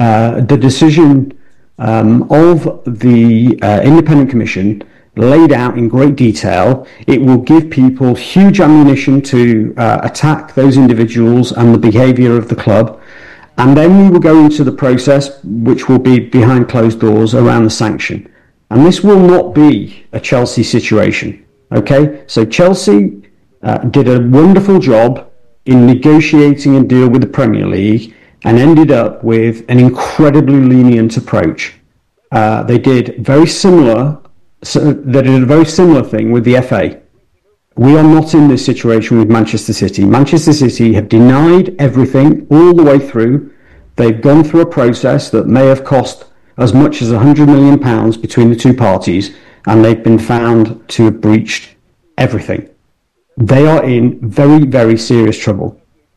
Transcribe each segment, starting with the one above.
the decision of the Independent Commission laid out in great detail. It will give people huge ammunition to attack those individuals and the behaviour of the club. And then we will go into the process, which will be behind closed doors, around the sanction. And this will not be a Chelsea situation. Okay? So Chelsea did a wonderful job in negotiating a deal with the Premier League and ended up with an incredibly lenient approach. They did a very similar thing with the FA. We are not in this situation with Manchester City. Manchester City have denied everything all the way through. They've gone through a process that may have cost as much as £100 million between the two parties, and they've been found to have breached everything. They are in very, very serious trouble.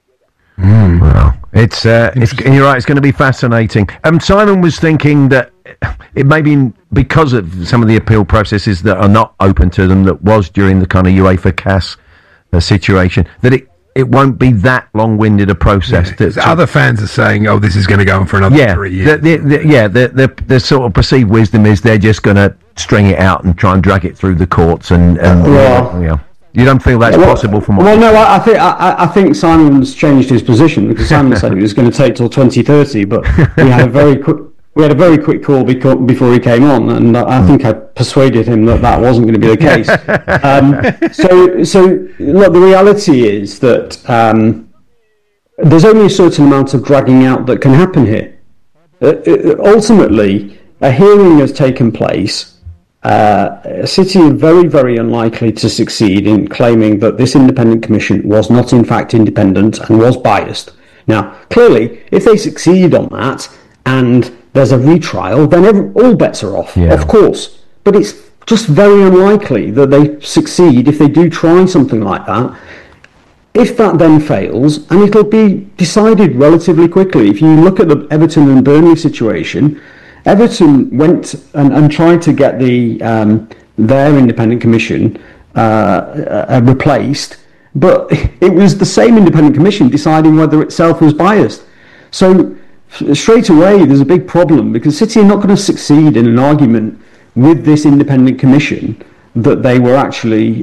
Well, it's you're right. It's going to be fascinating. Simon was thinking that it may be because of some of the appeal processes that are not open to them, that was during the kind of UEFA CAS situation, that it won't be that long-winded a process. Other fans are saying, "Oh, this is going to go on for another 3 years." The sort of perceived wisdom is they're just going to string it out and try and drag it through the courts, and you don't feel that's possible from what? Well, no, I think Simon's changed his position, because Simon said it was going to take till 2030, but we had a very quick call before he came on, and I think I persuaded him that wasn't going to be the case. So look, the reality is that there's only a certain amount of dragging out that can happen here. Ultimately, a hearing has taken place. City are very, very unlikely to succeed in claiming that this independent commission was not in fact independent and was biased. Now, clearly, if they succeed on that and there's a retrial, then all bets are off, of course. But it's just very unlikely that they succeed if they do try something like that. If that then fails, and it'll be decided relatively quickly. If you look at the Everton and Burnley situation, Everton went and tried to get their independent commission replaced, but it was the same independent commission deciding whether itself was biased. So straight away there's a big problem, because City are not going to succeed in an argument with this independent commission that they were actually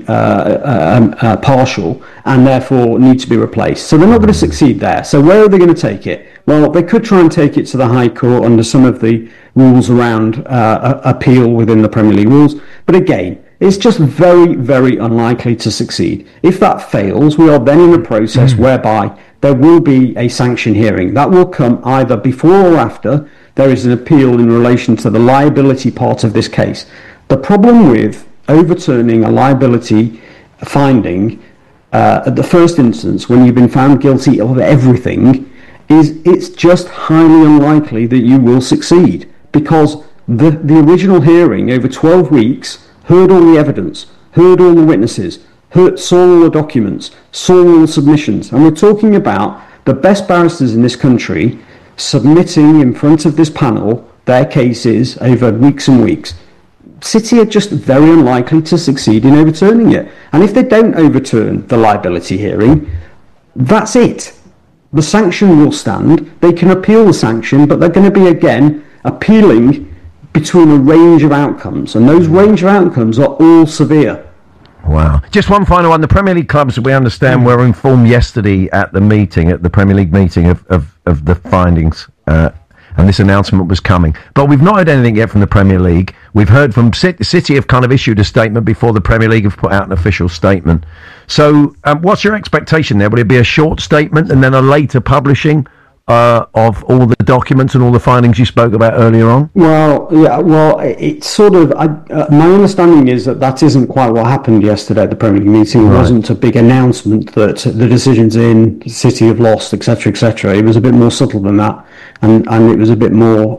partial and therefore need to be replaced. So they're not going to succeed there. So where are they going to take it? Well, they could try and take it to the High Court under some of the rules around appeal within the Premier League rules. But again, it's just very, very unlikely to succeed. If that fails, we are then in a process whereby there will be a sanction hearing. That will come either before or after there is an appeal in relation to the liability part of this case. The problem with overturning a liability finding at the first instance, when you've been found guilty of everything, is it's just highly unlikely that you will succeed, because the original hearing over 12 weeks heard all the evidence, heard all the witnesses, saw all the documents, saw all the submissions, and we're talking about the best barristers in this country submitting in front of this panel their cases over weeks and weeks. City are just very unlikely to succeed in overturning it. And if they don't overturn the liability hearing, that's it. The sanction will stand. They can appeal the sanction, but they're going to be, again, appealing between a range of outcomes. And those range of outcomes are all severe. Wow. Just one final one. The Premier League clubs, we understand, were informed yesterday at the Premier League meeting of the findings, and this announcement was coming. But we've not heard anything yet from the Premier League. We've heard from City have kind of issued a statement before the Premier League have put out an official statement. So what's your expectation there? Will it be a short statement and then a later publishing of all the documents and all the findings you spoke about earlier on? Well, yeah, it's sort of, my understanding is that isn't quite what happened yesterday at the Premier League meeting. It wasn't a big announcement that the decision's in, City have lost, etc., etc. It was a bit more subtle than that, and it was a bit more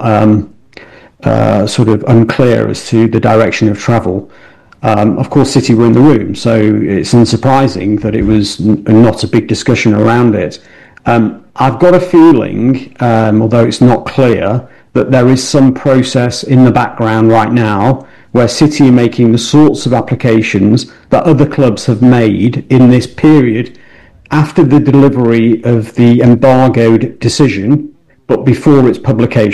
sort of unclear as to the direction of travel. Of course, City were in the room, so it's unsurprising that it was not a big discussion around it. I've got a feeling, although it's not clear, that there is some process in the background right now where City are making the sorts of applications that other clubs have made in this period after the delivery of the embargoed decision, but before its publication.